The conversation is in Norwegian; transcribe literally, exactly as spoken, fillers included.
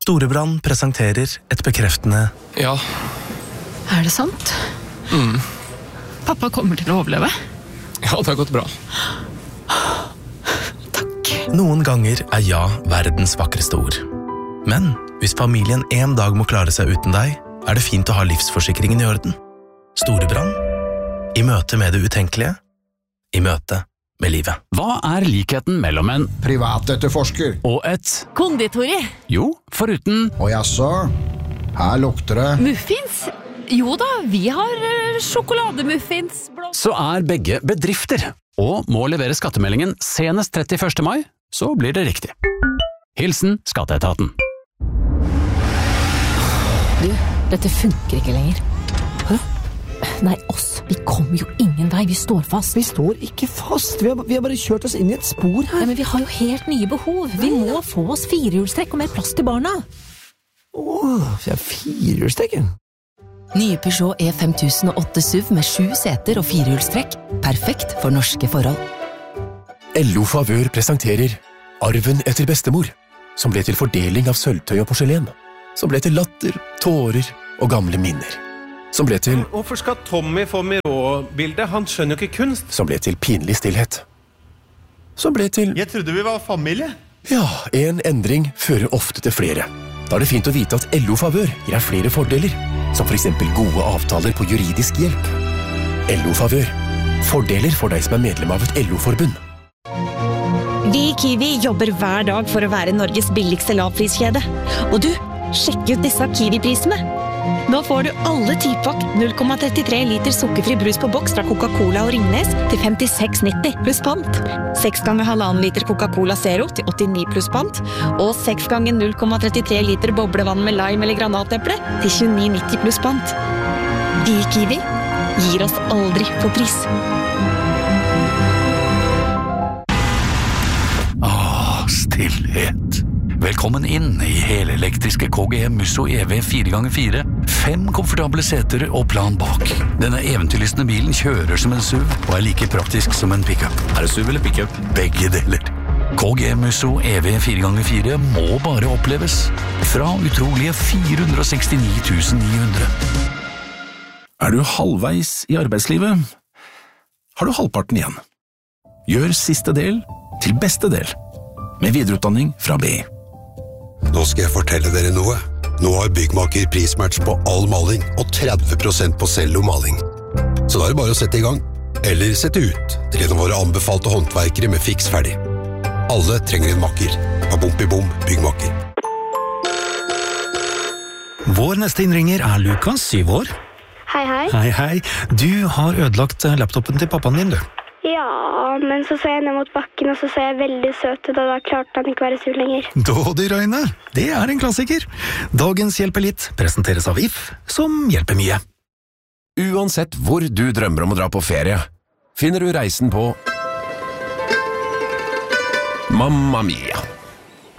Storebrand presenterer et bekreftende Ja. Er det sant? Mm. Pappa kommer til å overleve. Ja, det har gått bra. Takk. Noen ganger er ja verdens vakreste ord. Men hvis familien en dag må klare seg uten deg, er det fint å ha livsforsikringen i orden. Storebrand. I møte med det utenkelige. I møte med livet. Hva er likheten mellom en privatetterforsker og et Konditori. Jo, foruten og jaså, her lukter det Muffins? Jo da, vi har uh, sjokolademuffins. Blå. så er begge bedrifter, og må levere skattemeldingen senest trettiførste mai, så blir det riktig. Hilsen Skatteetaten. Du, dette funker ikke lenger. Hæ? Nei, oss. Vi kommer jo ingen vei. Vi står fast. Vi står ikke fast. Vi har, vi har bare kjørt oss inn i et spor her. Ja, men vi har jo helt nye behov. Vi må få oss firehjulstrekk og mer plass til barna. Åh, vi har firehjulstrekken. Nye Peugeot E fem tusen og åtte S U V med sju seter og firehjulstrekk. Perfekt for norske forhold. L O Favør presenterer Arven etter bestemor, som ble til fordeling av sølvtøy og porselen, som ble til latter, tårer og gamle minner, som ble til Hvorfor skal Tommy få Miró-bildet? Han skjønner jo ikke kunst. som ble til pinlig stillhet, som ble til Jeg trodde vi var familie. ja, en endring fører ofte til flere. Da er det fint å vite at L O Favør gir deg flere fordeler, som for eksempel gode avtaler på juridisk hjelp. L O Favør. Fordeler for deg som er medlem av et L O-forbund. Vi i Kiwi jobber hver dag for å være Norges billigste lavpriskjede. Og du, sjekk ut disse Kiwi-prisene. Nå får du alle tipakk null komma trettitre liter sukkerfri brus på boks fra Coca-Cola og Ringnes til femtiseks nitti pluss pant. seks ganger halvannen liter Coca-Cola Zero til åttini pluss pant. Og seks ganger null komma trettitre liter boblevann med lime eller granateple til tjueni nitti pluss pant. Vi i Kiwi gir oss aldri på pris. Stillhet. Velkommen inn i helelektriske K G M Musso E V fire ganger fire. Fem komfortable seter og plan bak. Denne eventyrlystne bilen kjører som en S U V og er like praktisk som en pickup. Er det S U V eller pickup? Begge deler. K G M Musso E V fire ganger fire må bare oppleves. Fra utrolige fire hundre og sekstini tusen ni hundre. Er du halvveis i arbeidslivet? Har du halvparten igjen? Gjør siste del til beste del, med videreutdanning fra B I. Nå skal jeg fortelle dere noe. Nå har Byggmaker prismatch på all maling og tretti prosent på cello maling. Så da er det bare å sette i gang, eller sette ut til en av våre anbefalte håndverkere med fiks ferdig. Alle trenger en makker. Babompi-bom, Byggmaker. Vår neste innringer er Lukas, syv år. Hei, hei. Hei, hei. Du har ødelagt laptopen til pappaen din, du. Ja, men så så jeg ned mot bakken, og så så jeg veldig søt ut, og da klarte han ikke være sur lenger. Dådyrøyne, det er en klassiker. Dagens Hjelper litt presenteres av If, som hjelper mye. Uansett hvor du drømmer om å dra på ferie, finner du reisen på Mamma Mia.